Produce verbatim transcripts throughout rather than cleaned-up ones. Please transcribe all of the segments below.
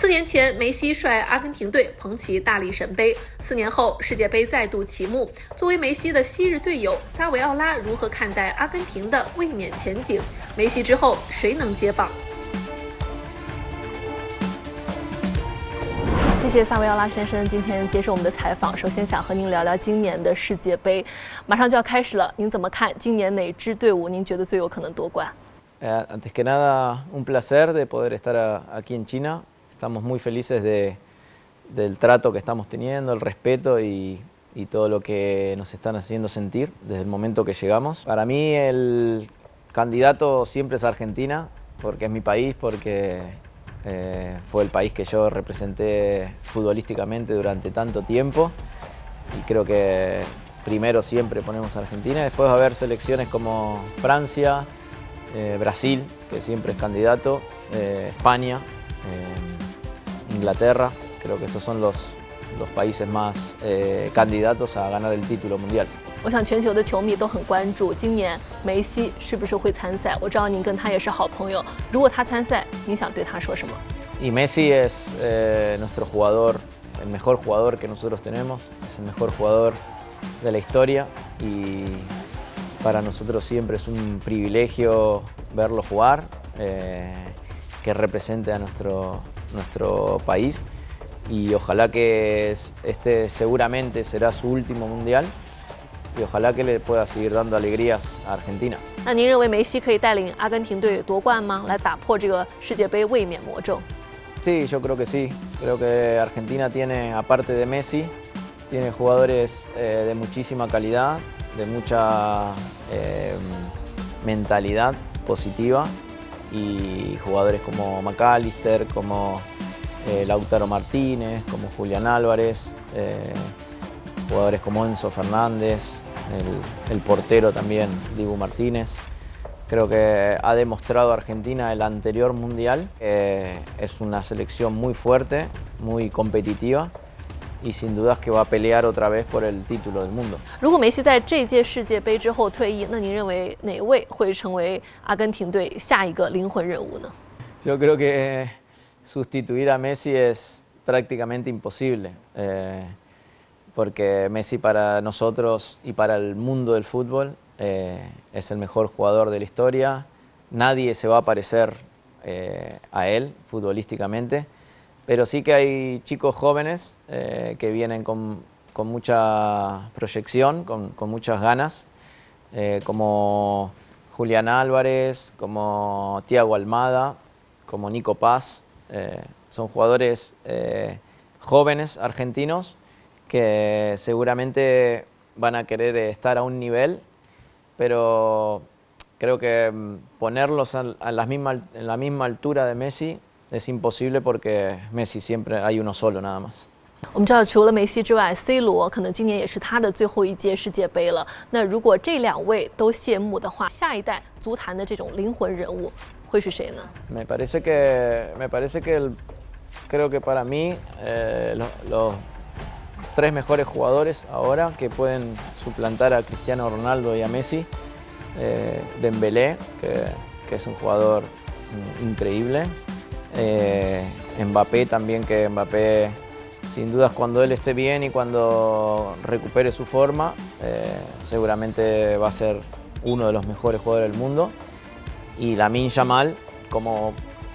四年前，梅西率阿根廷队捧起大力神杯。四年后，世界杯再度启幕。作为梅西的昔日队友，萨维奥拉如何看待阿根廷的卫冕前景？梅西之后，谁能接棒？谢谢萨维奥拉先生今天接受我们的采访。首先想和您聊聊今年的世界杯，马上就要开始了，您怎么看今年哪支队伍您觉得最有可能夺冠？ Eh, antes que nada, un placer de poder estar a, aquí en China. Estamos muy felices de, del trato que estamos teniendo, el respeto y, y todo lo que nos están haciendo sentir desde el momento que llegamos. Para mí el candidato siempre es Argentina, porque es mi país, porque eh, fue el país que yo representé futbolísticamente durante tanto tiempo. Y creo que primero siempre ponemos a Argentina, después va a haber selecciones como Francia, Eh, Brasil, que siempre es candidato, eh, España, eh, Inglaterra, creo que esos son los, los países más eh, candidatos a ganar el título mundial. 我想全球的球迷都很关注今年梅西是不是会参赛。我知道您跟他也是好朋友，如果他参赛，您想对他说什么？ Y Messi es eh, nuestro jugador, el mejor jugador que nosotros tenemos, es el mejor jugador de la historia y para nosotros siempre es un privilegio verlo jugar, eh, que represente a nuestro, nuestro país y ojalá que este seguramente será su último mundial y ojalá que le pueda seguir dando alegrías a Argentina. 那您认为梅西可以带领阿根廷队夺冠吗？来打破这个世界杯卫冕魔咒？ Sí, yo creo que sí. Creo que Argentina tiene, aparte de Messi, tiene jugadores eh, de muchísima calidad, de mucha eh, mentalidad positiva y jugadores como McAllister, como eh, Lautaro Martínez, como Julián Álvarez, eh, jugadores como Enzo Fernández, el, el portero también, Dibu Martínez. Creo que ha demostrado Argentina el anterior mundial, eh, es una selección muy fuerte, muy competitiva. Y sin dudas que va a pelear otra vez por el título del mundo. 如果梅西在这届世界杯之后退役，那您认为哪位会成为阿根廷队下一个灵魂人物呢？ Yo creo que sustituir a Messi es prácticamente imposible, eh, porque Messi para nosotros y para el mundo del fútbol eh, es el mejor jugador de la historia. Nadie se va a parecer eh, a él futbolísticamente. Pero sí que hay chicos jóvenes eh, que vienen con, con mucha proyección, con, con muchas ganas, eh, como Julián Álvarez, como Thiago Almada, como Nico Paz. Eh, son jugadores eh, jóvenes argentinos que seguramente van a querer estar a un nivel, pero creo que ponerlos a, a la misma, en la misma altura de Messi es imposible porque Messi siempre hay uno solo nada más. 我们知道，除了梅西之外 ，C 罗可能今年也是他的最后一届世界杯了。那如果这两位都谢幕的话，下一代足坛的这种灵魂人物会是谁呢？ Me parece que, me parece que el, creo que para mí eh, los, los tres mejores jugadores ahora que pueden suplantar a Cristiano Ronaldo y a Messi, eh, Dembélé, que, que es un jugador mm, increíble. Eh, Mbappé también, que Mbappé sin dudas cuando él esté bien y cuando recupere su forma eh, seguramente va a ser uno de los mejores jugadores del mundo y Lamine Yamal como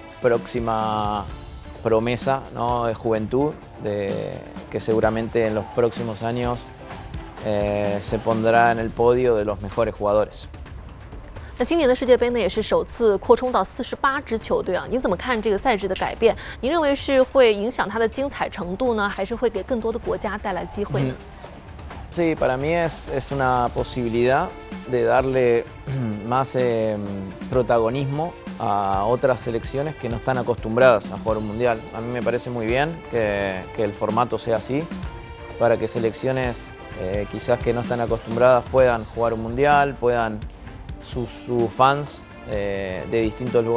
próxima promesa, ¿no?, de juventud de, que seguramente en los próximos años eh, se pondrá en el podio de los mejores jugadores. 那今年的世界杯呢，也是首次扩充到四十八支球队啊。您怎么看这个赛制的改变？您认为是会影响它的精彩程度呢，还是会给更多的国家带来机会呢？ Sí, para mí es, es una posibilidad de darle más eh, protagonismo a otras selecciones que no están acostumbradas a jugar un mundial. A mí me parece muy bien que, que el formato sea así, para que selecciones eh, quizás que no están acostumbradas puedan jugar un mundial, puedan sus, sus fans eh, de distintos lugares